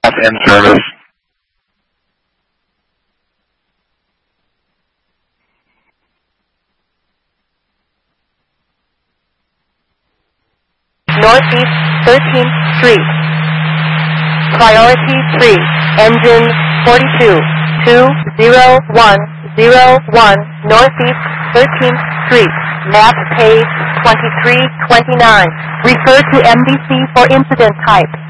in service. Northeast 13th Street. Priority 3, engine 42-20101, Northeast 13th Street, map page 2329. Refer to MDC for incident type.